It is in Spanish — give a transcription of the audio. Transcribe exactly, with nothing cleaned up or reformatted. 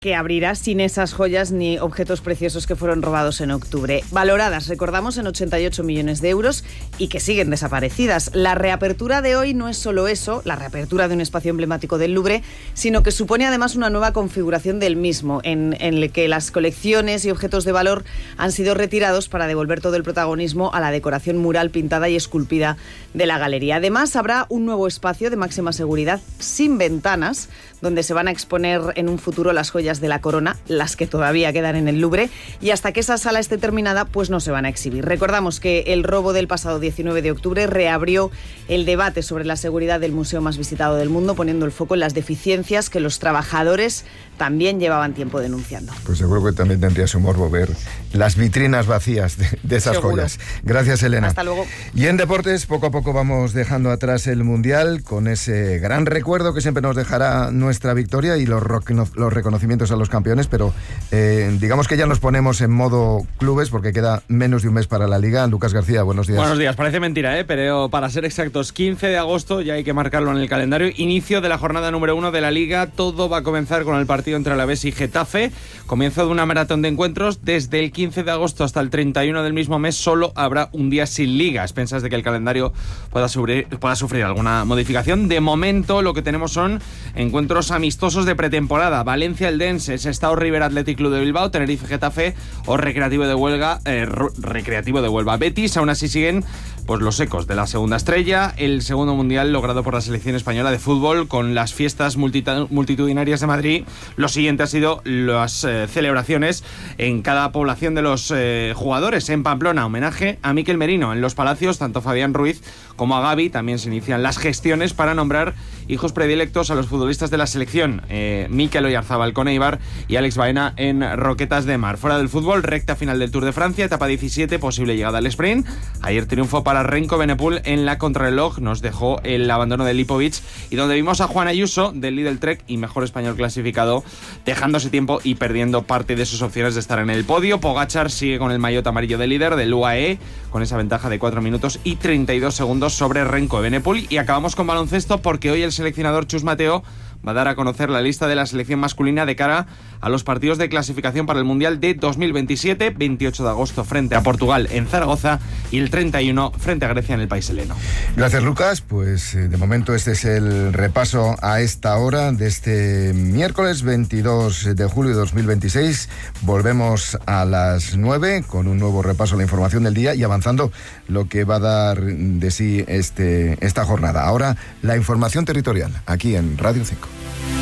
que abrirá sin esas joyas ni objetos preciosos que fueron robados en octubre. Valoradas, recordamos, en ochenta y ocho millones de euros y que siguen desaparecidas. La reapertura de hoy no es solo eso, la reapertura de un espacio emblemático del Louvre, sino que supone además una nueva configuración del mismo, en, en el que las colecciones y objetos de valor han sido retirados para devolver todo el protagonismo a la decoración mural pintada y esculpida de la galería. Además, habrá un nuevo espacio de máxima seguridad sin ventanas, donde se van a exponer en un futuro las joyas de la corona, las que todavía quedan en el Louvre, y hasta que esa sala esté terminada, pues no se van a exhibir. Recordamos que el robo del pasado diecinueve de octubre reabrió el debate sobre la seguridad del museo más visitado del mundo, poniendo el foco en las deficiencias que los trabajadores también llevaban tiempo denunciando. Pues seguro que también tendría su morbo ver las vitrinas vacías de, de esas Seguro. joyas. Gracias, Elena. Hasta luego. Y en deportes, poco a poco vamos dejando atrás el Mundial, con ese gran recuerdo que siempre nos dejará nuestra victoria y los, los reconocimientos a los campeones, pero eh, digamos que ya nos ponemos en modo clubes porque queda menos de un mes para la Liga. Lucas García, buenos días. Buenos días, parece mentira, ¿eh? Pero para ser exactos, quince de agosto, ya hay que marcarlo en el calendario, inicio de la jornada número uno de la Liga. Todo va a comenzar con el partido entre Alavés y Getafe, comienzo de una maratón de encuentros. Desde el quince de agosto hasta el treinta y uno del mismo mes solo habrá un día sin Liga, a expensas de que el calendario pueda sufrir, pueda sufrir alguna modificación. De momento lo que tenemos son encuentros amistosos de pretemporada: Valencia Eldense, Sestao River Athletic Club de Bilbao, Tenerife Getafe o Recreativo de Huelva, eh, Recreativo de Huelva Betis. Aún así siguen pues los ecos de la segunda estrella, el segundo mundial logrado por la selección española de fútbol con las fiestas multitudinarias de Madrid. Lo siguiente ha sido las eh, celebraciones en cada población de los eh, jugadores. En Pamplona, homenaje a Mikel Merino. En Los Palacios, tanto Fabián Ruiz como a Gavi también se inician las gestiones para nombrar hijos predilectos a los futbolistas de la selección. Eh, Mikel Oyarzabal con Eibar y Alex Baena en Roquetas de Mar. Fuera del fútbol, recta final del Tour de Francia, etapa diecisiete, posible llegada al sprint. Ayer triunfo para Renko Benepul en la contrarreloj, nos dejó el abandono de Lipovic, y donde vimos a Juan Ayuso del Lidl Trek y mejor español clasificado, dejándose tiempo y perdiendo parte de sus opciones de estar en el podio. Pogačar sigue con el maillot amarillo de líder del U A E, con esa ventaja de cuatro minutos y treinta y dos segundos sobre Renko Benepul. Y acabamos con baloncesto porque hoy el seleccionador Chus Mateo va a dar a conocer la lista de la selección masculina de cara a los partidos de clasificación para el Mundial de dos mil veintisiete, veintiocho de agosto frente a Portugal en Zaragoza y el treinta y uno frente a Grecia en el país heleno. Gracias, Lucas. Pues de momento este es el repaso a esta hora de este miércoles veintidós de julio de dos mil veintiséis. Volvemos a las nueve con un nuevo repaso a la información del día y avanzando lo que va a dar de sí este, esta jornada. Ahora la información territorial aquí en Radio cinco.